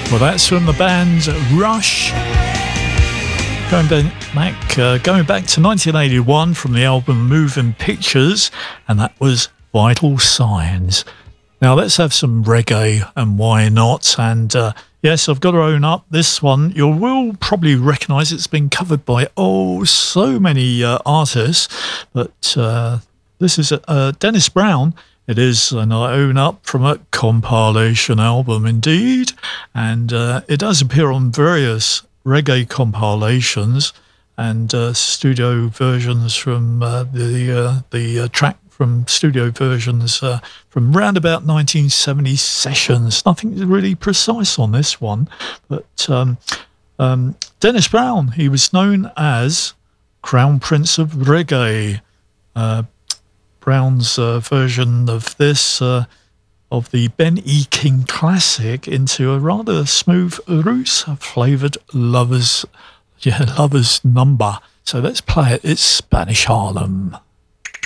Well, that's from the band Rush. Going back to 1981 from the album Moving Pictures, and that was Vital Signs. Now let's have some reggae, and why not? And yes, I've got to own up, this one you will probably recognise. It's been covered by so many artists, but this is Dennis Brown. It is, and I own up, from a compilation album indeed, and it does appear on various reggae compilations and studio versions from the track from studio versions from round about 1970 sessions. Nothing really precise on this one, but Dennis Brown, he was known as Crown Prince of Reggae. Brown's version of this, of the Ben E. King classic, into a rather smooth roots-flavoured lovers number. So let's play it. It's Spanish Harlem.